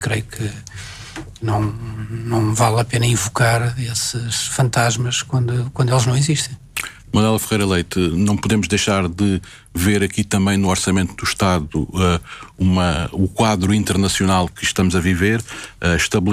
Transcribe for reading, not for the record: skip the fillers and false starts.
creio que não vale a pena invocar esses fantasmas quando eles não existem. Manuela Ferreira Leite, não podemos deixar de ver aqui também no Orçamento do Estado o quadro internacional que estamos a viver,